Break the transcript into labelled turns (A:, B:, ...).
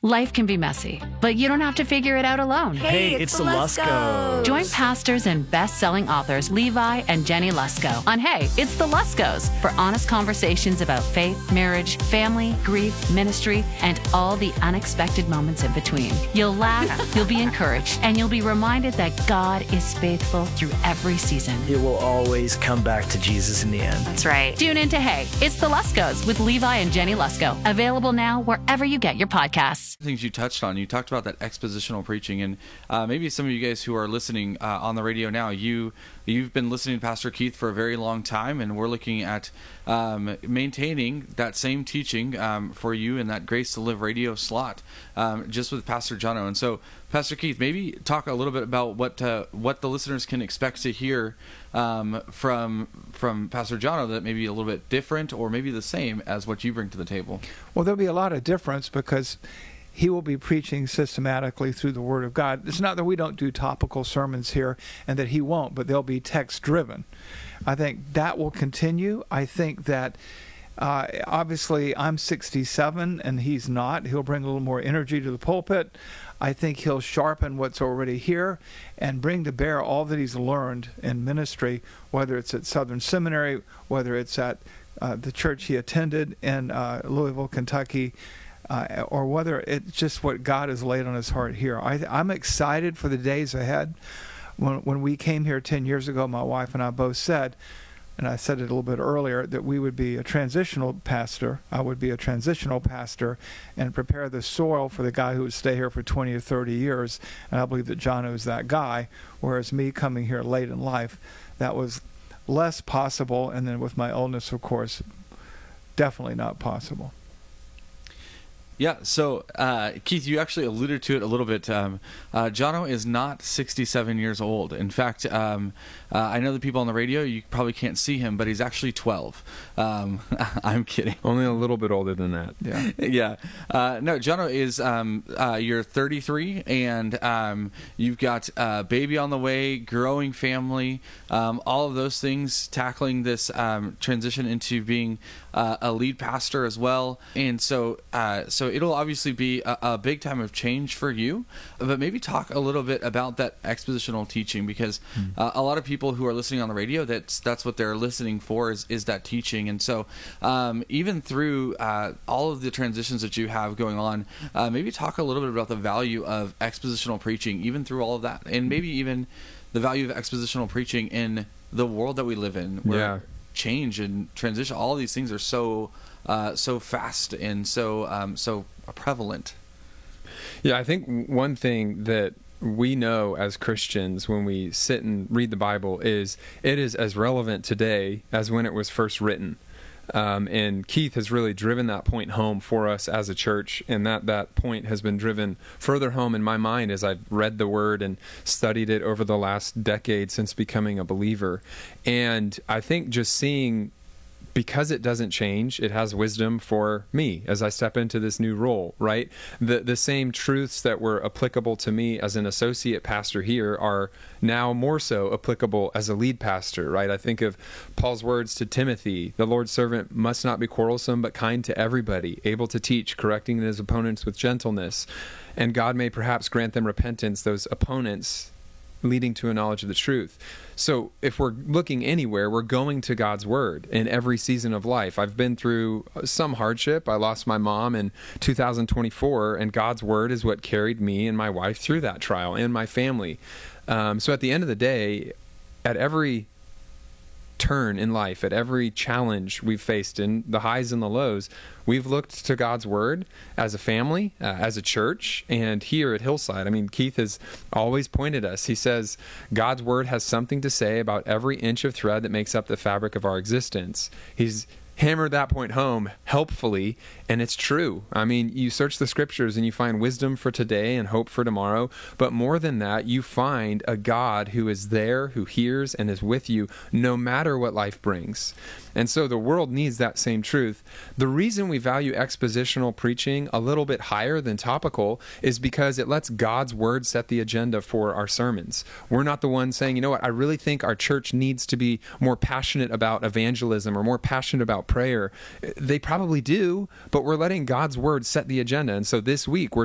A: Life can be messy, but you don't have to figure it out alone.
B: Hey, it's the Luskos.
A: Join pastors and best-selling authors Levi and Jenny Lusko on Hey, It's the Luskos for honest conversations about faith, marriage, family, grief, ministry, and all the unexpected moments in between. You'll laugh, you'll be encouraged, and you'll be reminded that God is faithful through every season.
B: It will always come back to Jesus in the end.
A: That's right. Tune in to Hey, It's the Luskos with Levi and Jenny Lusko. Available now wherever you get your podcasts.
C: Things you touched on. You talked about that expositional preaching, and maybe some of you guys who are listening on the radio now, you've been listening to Pastor Keith for a very long time, and we're looking at maintaining that same teaching for you in that Grace to Live radio slot, just with Pastor Jono. And so, Pastor Keith, maybe talk a little bit about what the listeners can expect to hear from Pastor Jono that may be a little bit different or maybe the same as what you bring to the table.
D: Well, there'll be a lot of difference because he will be preaching systematically through the Word of God. It's not that we don't do topical sermons here and that he won't, but they'll be text-driven. I think that will continue. I think that obviously I'm 67 and he's not. He'll bring a little more energy to the pulpit. I think he'll sharpen what's already here and bring to bear all that he's learned in ministry, whether it's at Southern Seminary, whether it's at the church he attended in Louisville, Kentucky, or whether it's just what God has laid on his heart here. I'm excited for the days ahead. When we came here 10 years ago, my wife and I both said, and I said it a little bit earlier, that we would be a transitional pastor. I would be a transitional pastor and prepare the soil for the guy who would stay here for 20 or 30 years. And I believe that Jono is that guy, whereas me coming here late in life, that was less possible. And then with my illness, of course, definitely not possible.
C: Yeah, so Keith, you actually alluded to it a little bit. Jono is not 67 years old. In fact, I know the people on the radio, you probably can't see him, but he's actually 12. I'm kidding.
E: Only a little bit older than that.
D: Yeah.
C: Yeah. No, Jono is, you're 33, and you've got a baby on the way, growing family, all of those things, tackling this transition into being a lead pastor as well. And so it'll obviously be a big time of change for you, but maybe talk a little bit about that expositional teaching, because a lot of people who are listening on the radio, that's what they're listening for is that teaching. And so even through all of the transitions that you have going on, maybe talk a little bit about the value of expositional preaching, even through all of that, and maybe even the value of expositional preaching in the world that we live in, where change and transition, all of these things are so fast and so prevalent.
E: Yeah, I think one thing that we know as Christians when we sit and read the Bible is it is as relevant today as when it was first written. And Keith has really driven that point home for us as a church, and that point has been driven further home in my mind as I've read the Word and studied it over the last decade since becoming a believer. And I think just seeing, because it doesn't change, it has wisdom for me as I step into this new role, right? The same truths that were applicable to me as an associate pastor here are now more so applicable as a lead pastor, right? I think of Paul's words to Timothy: the Lord's servant must not be quarrelsome, but kind to everybody, able to teach, correcting his opponents with gentleness. And God may perhaps grant them repentance, those opponents, leading to a knowledge of the truth. So if we're looking anywhere, we're going to God's Word in every season of life. I've been through some hardship. I lost my mom in 2024, and God's Word is what carried me and my wife through that trial, and my family. So at the end of the day, at every turn in life, at every challenge we've faced, in the highs and the lows, we've looked to God's Word as a family, as a church, and here at Hillside. I mean, Keith has always pointed us. He says God's Word has something to say about every inch of thread that makes up the fabric of our existence. He's hammered that point home helpfully, and it's true. I mean, you search the scriptures and you find wisdom for today and hope for tomorrow, but more than that, you find a God who is there, who hears and is with you no matter what life brings. And so the world needs that same truth. The reason we value expositional preaching a little bit higher than topical is because it lets God's Word set the agenda for our sermons. We're not the ones saying, you know what, I really think our church needs to be more passionate about evangelism or more passionate about prayer. They probably do, but we're letting God's Word set the agenda. And so this week, we're